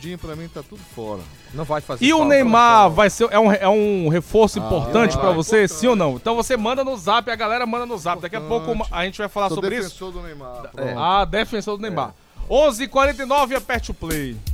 Ronaldinho, pra mim, tá tudo fora. Não vai fazer E o falta. Neymar vai ser, é um reforço importante pra você, importante. sim ou não? Então você manda no zap, a galera manda no zap. Daqui a pouco a gente vai falar Sou sobre isso. defensor do Neymar. Ah, defensor do Neymar. 11h49, aperte o play.